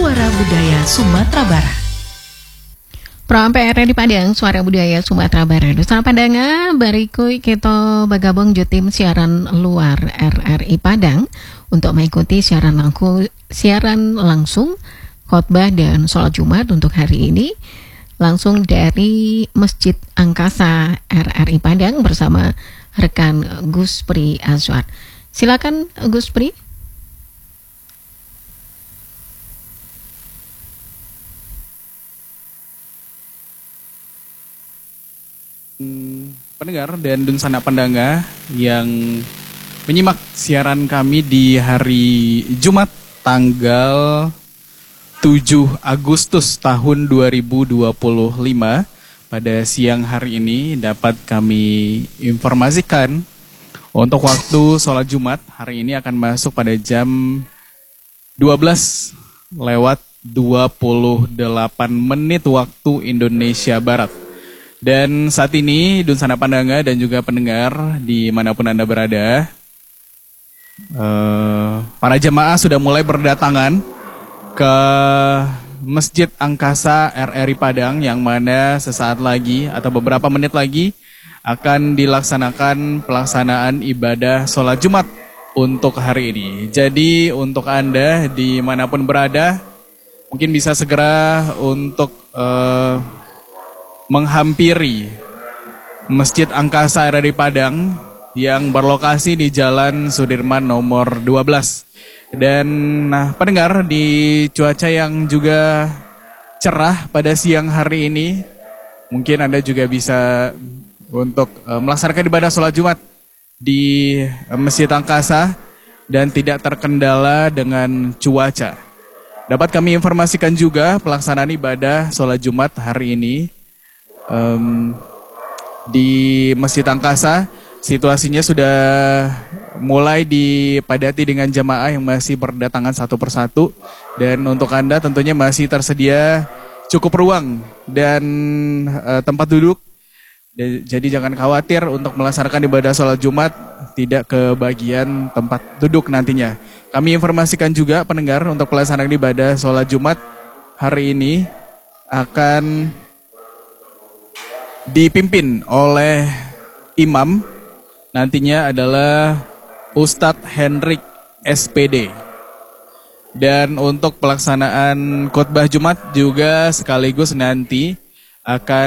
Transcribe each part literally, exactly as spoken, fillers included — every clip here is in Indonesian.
Suara Budaya Sumatera Barat. Pro P R di Padang, Suara Budaya Sumatera Barat. Dusana Padanga, barikui kita bagabung jutim siaran luar R R I Padang untuk mengikuti siaran langsung, siaran langsung khotbah dan sholat Jumat untuk hari ini langsung dari Masjid Angkasa R R I Padang bersama rekan Gus Pri Azwar. Silakan Gus Pri. Pendengar dan Dunsana Pandanga yang menyimak siaran kami di hari Jumat tanggal tujuh Agustus tahun dua ribu dua puluh lima. Pada siang hari ini dapat kami informasikan untuk waktu sholat Jumat hari ini akan masuk pada jam dua belas lewat dua puluh delapan menit waktu Indonesia Barat. Dan saat ini Dunsana Pandanga dan juga pendengar dimanapun Anda berada, uh, para jemaah sudah mulai berdatangan ke Masjid Angkasa R R I Padang yang mana sesaat lagi atau beberapa menit lagi akan dilaksanakan pelaksanaan ibadah sholat Jumat untuk hari ini. Jadi untuk Anda dimanapun berada mungkin bisa segera untuk uh, menghampiri Masjid Angkasa R R I Padang yang berlokasi di Jalan Sudirman nomor dua belas. Dan nah, pendengar, di cuaca yang juga cerah pada siang hari ini, mungkin Anda juga bisa untuk uh, melaksanakan ibadah sholat Jumat di uh, Masjid Angkasa dan tidak terkendala dengan cuaca. Dapat kami informasikan juga pelaksanaan ibadah sholat Jumat hari ini Um, di Masjid Angkasa situasinya sudah mulai dipadati dengan jemaah yang masih berdatangan satu persatu, dan untuk Anda tentunya masih tersedia cukup ruang dan uh, tempat duduk. Jadi jangan khawatir untuk melaksanakan ibadah sholat Jumat tidak kebagian tempat duduk nantinya. Kami informasikan juga pendengar untuk pelaksanaan ibadah sholat Jumat hari ini akan dipimpin oleh imam, nantinya adalah Ustadz Hendrik S P D. Dan untuk pelaksanaan khotbah Jumat juga sekaligus nanti akan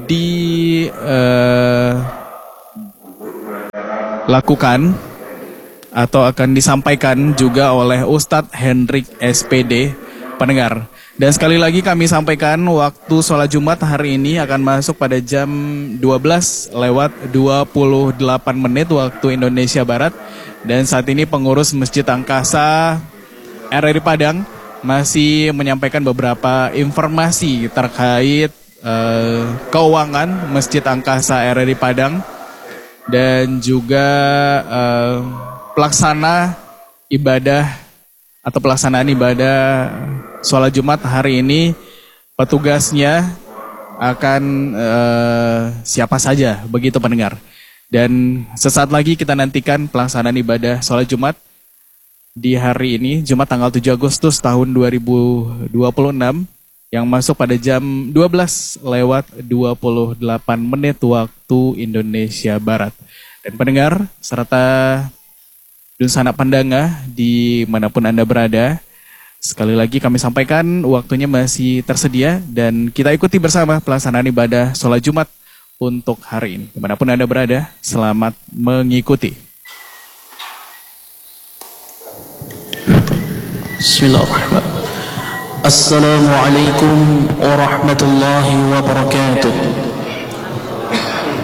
dilakukan uh, atau akan disampaikan juga oleh Ustadz Hendrik S P D, pendengar. Dan sekali lagi kami sampaikan waktu sholat Jumat hari ini akan masuk pada jam dua belas lewat dua puluh delapan menit waktu Indonesia Barat. Dan saat ini pengurus Masjid Angkasa R R I Padang masih menyampaikan beberapa informasi terkait uh, keuangan Masjid Angkasa R R I Padang dan juga uh, pelaksana ibadah atau pelaksanaan ibadah sholat Jumat hari ini. Petugasnya akan uh, siapa saja, begitu pendengar. Dan sesaat lagi kita nantikan pelaksanaan ibadah sholat Jumat di hari ini, Jumat tanggal tujuh Agustus tahun dua ribu dua puluh enam, yang masuk pada jam dua belas lewat dua puluh delapan menit waktu Indonesia Barat. Dan pendengar serta Dunsana Pandanga dimanapun Anda berada, sekali lagi kami sampaikan waktunya masih tersedia dan kita ikuti bersama pelaksanaan ibadah sholat Jumat untuk hari ini. Dimanapun Anda berada, selamat mengikuti. Bismillahirrahmanirrahim. Assalamualaikum warahmatullahi wabarakatuh.